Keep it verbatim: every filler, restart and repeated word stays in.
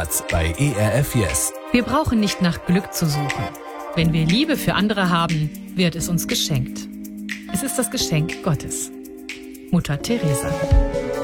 bei E R F Yes. Wir brauchen nicht nach Glück zu suchen. Wenn wir Liebe für andere haben, wird es uns geschenkt. Es ist das Geschenk Gottes. Mutter Teresa.